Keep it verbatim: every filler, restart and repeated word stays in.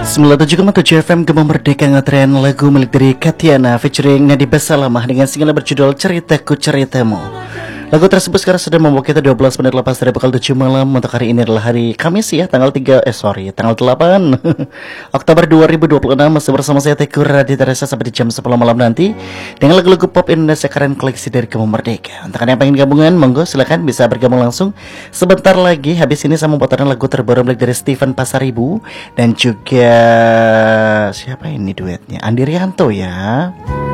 sembilan puluh tujuh koma tujuh F M Gema Merdeka ngetren lagu milik dari Katiana featuring Nadi Basalamah dengan single berjudul Ceritaku Ceritamu. Lagu tersebut sekarang sudah membawa kita dua belas menit lepas dari pukul tujuh malam. Untuk hari ini adalah hari Kamis ya, tanggal tiga eh sorry, tanggal delapan Oktober dua ribu dua puluh enam. Masih bersama saya Teguh Raditya Reza sampai di jam sepuluh malam nanti dengan lagu-lagu pop Indonesia keren koleksi dari Gema Merdeka. Untuk kalian yang pengen gabungan, monggo silakan bisa bergabung langsung. Sebentar lagi habis ini saya membawakan lagu terbaru milik dari Steven Pasaribu dan juga siapa ini duetnya? Andi Rianto ya.